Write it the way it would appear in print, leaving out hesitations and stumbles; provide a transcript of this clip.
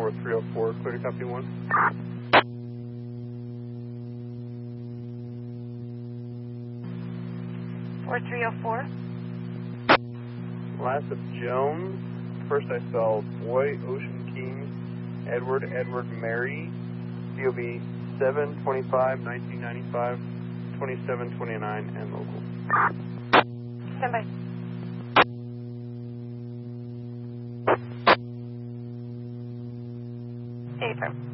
4304, clear to copy 1. 4304. Last of Jones. First I spell Boy, Ocean King, Edward, Mary, COB 7/25/1995, 2729, and local. Stand by. Stay firm.